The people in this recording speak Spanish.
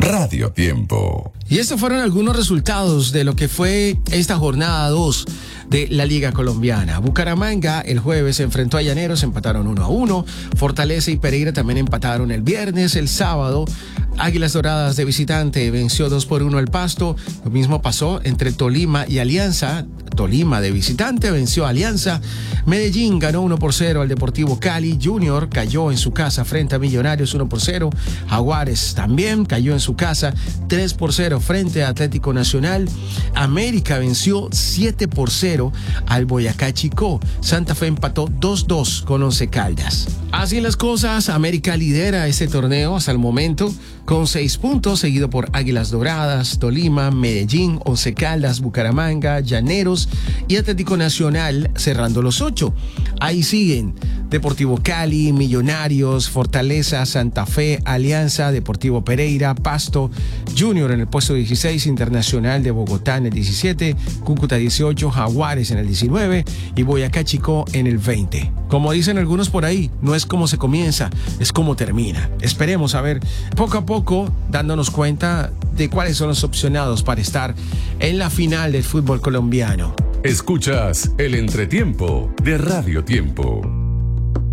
Radio Tiempo. Y estos fueron algunos resultados de lo que fue esta jornada 2 de la Liga Colombiana. Bucaramanga el jueves se enfrentó a Llaneros, empataron 1-1. Fortaleza y Pereira también empataron el viernes. El sábado, Águilas Doradas de visitante venció 2-1 al Pasto. Lo mismo pasó entre Tolima y Alianza. Tolima de visitante venció a Alianza. Medellín ganó 1-0 al Deportivo Cali. Junior cayó en su casa frente a Millonarios 1-0. Jaguares también cayó en su casa 3-0 frente a Atlético Nacional. América venció 7-0 al Boyacá Chicó. Santa Fe empató 2-2 con Once Caldas. Así las cosas, América lidera este torneo hasta el momento con 6 puntos, seguido por Águilas Doradas, Tolima, Medellín, Once Caldas, Bucaramanga, Llaneros y Atlético Nacional cerrando los 8. Ahí siguen Deportivo Cali, Millonarios, Fortaleza, Santa Fe, Alianza, Deportivo Pereira, Pasto, Junior en el puesto 16, Internacional de Bogotá en el 17, Cúcuta 18, Jaguares en el 19 y Boyacá Chicó en el 20. Como dicen algunos por ahí, no es como se comienza, es como termina. Esperemos a ver poco a poco dándonos cuenta de cuáles son los opcionados para estar en la final del fútbol colombiano. Escuchas el entretiempo de Radio Tiempo.